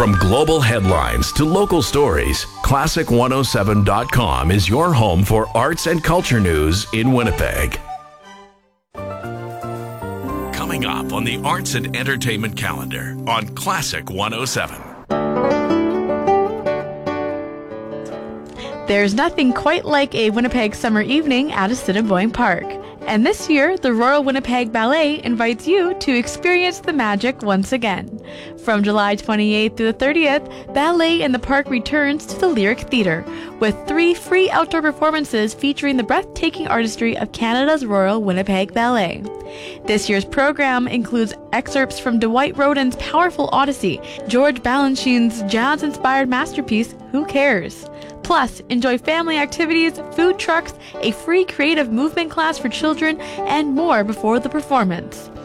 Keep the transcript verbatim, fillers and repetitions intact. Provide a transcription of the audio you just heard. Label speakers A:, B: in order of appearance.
A: From global headlines to local stories, classic one oh seven dot com is your home for arts and culture news in Winnipeg. Coming up on the arts and entertainment calendar on Classic one oh seven.
B: There's nothing quite like a Winnipeg summer evening at Assiniboine Park. And this year, the Royal Winnipeg Ballet invites you to experience the magic once again. From July twenty-eighth to the thirtieth, Ballet in the Park returns to the Lyric Theatre with three free outdoor performances featuring the breathtaking artistry of Canada's Royal Winnipeg Ballet. This year's program includes excerpts from Dwight Rhoden's powerful Odyssey, George Balanchine's jazz-inspired masterpiece, Who Cares? Plus, enjoy family activities, food trucks, a free creative movement class for children, and more before the performance.